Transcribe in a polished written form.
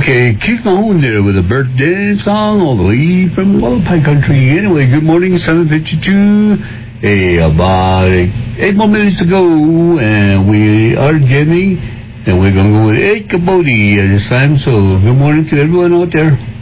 Okay, Keith Mahone there with a birthday song all the way from Wallapai Country. Anyway, good morning, 7:52. Hey, about 8 more minutes to go, and we are jamming, and we're going to go with Ed Capote this time. So, good morning to everyone out there.